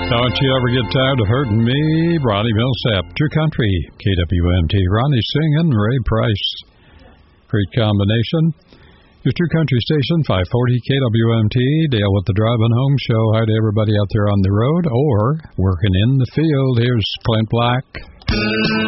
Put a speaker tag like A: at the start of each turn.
A: Don't you ever get tired of hurting me? Ronnie Millsap, True Country, KWMT. Ronnie singing, Ray Price. Great combination. Your True Country station, 540 KWMT. Dale with the Driving Home Show. Hi to everybody out there on the road or working in the field. Here's Clint Black.